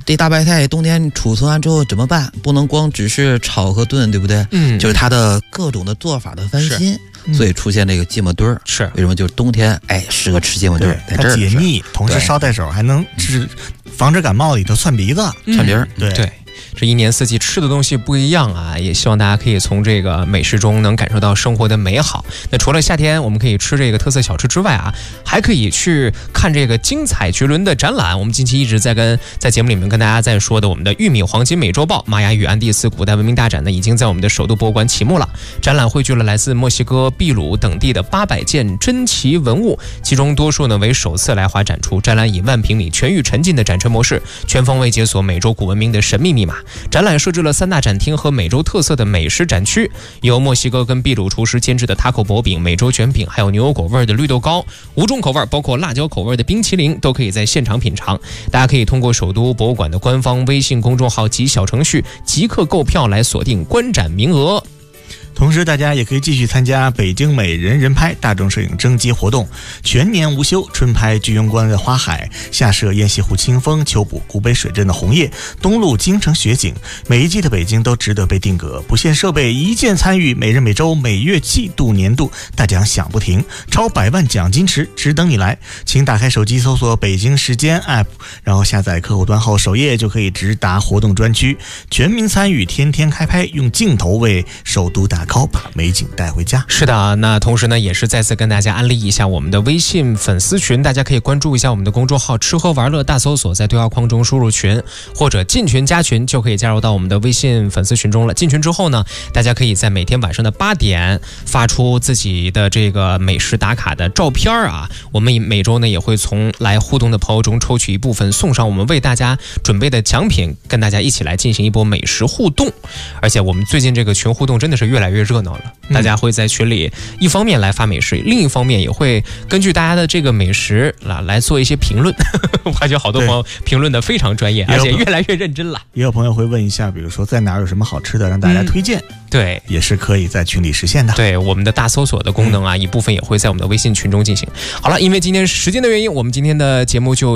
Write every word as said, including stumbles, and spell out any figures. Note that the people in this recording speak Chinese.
这大白菜冬天储存完之后怎么办？不能光只是炒和炖，对不对？ 嗯， 就是它的各种的做法的翻新。所以出现这个芥末墩儿， 是为什么？就是冬天，哎，适合吃芥末墩儿， 它解腻，同时捎带手还能治防止感冒里头窜鼻子、 窜鼻儿。 对对。这一年四季吃的东西不一样啊，也希望大家可以从这个美食中能感受到生活的美好。那除了夏天我们可以吃这个特色小吃之外啊，还可以去看这个精彩绝伦的展览。我们近期一直在跟在节目里面跟大家在说的我们的玉米黄金美洲豹玛雅与安第斯古代文明大展呢，已经在我们的首都博物馆启幕了。展览汇聚了来自墨西哥、秘鲁等地的八百件珍奇文物，其中多数呢为首次来华展出。展览以万平米全域沉浸的展陈模式，全方位解锁美洲古文明的神秘密码。展览设置了三大展厅和美洲特色的美食展区，有墨西哥跟秘鲁厨师监制的塔口薄饼、美洲卷饼，还有牛油果味的绿豆糕，五种口味包括辣椒口味的冰淇淋都可以在现场品尝。大家可以通过首都博物馆的官方微信公众号及小程序即刻购票来锁定观展名额。 同时大家也可以继续参加北京美人人拍大众摄影征集活动，全年无休，春拍居庸关的花海，夏摄雁栖湖清风，秋捕古北水镇的红叶，冬露京城雪景，每一季的北京都值得被定格，不限设备，一键参与每日每周每月季度年度大奖响不停，超百万奖金池只等你来。请打开手机搜索北京时间 App， 然后下载客户端后首页就可以直达活动专区，全民参与，天天开拍，用镜头为首都打考，把美景带回家。 是的，那同时呢，也是再次跟大家安利一下我们的微信粉丝群，大家可以关注一下我们的公众号吃喝玩乐大搜索，在对话框中输入群或者进群加群，就可以加入到我们的微信粉丝群中了。进群之后呢，大家可以在每天晚上的八点发出自己的这个美食打卡的照片啊，我们每周呢也会从来互动的朋友中抽取一部分，送上我们为大家准备的奖品，跟大家一起来进行一波美食互动。而且我们最近这个群互动真的是越来越热闹了，大家会在群里一方面来发美食，另一方面也会根据大家的这个美食来来做一些评论。我发觉好多朋友评论的非常专业，而且越来越认真了。 也有朋友会问一下，比如说在哪儿有什么好吃的，让大家推荐。嗯、 对， 也是可以在群里实现的。 对，我们的大搜索的功能啊，嗯、一部分也会在我们的微信群中进行。好了，因为今天时间的原因，我们今天的节目就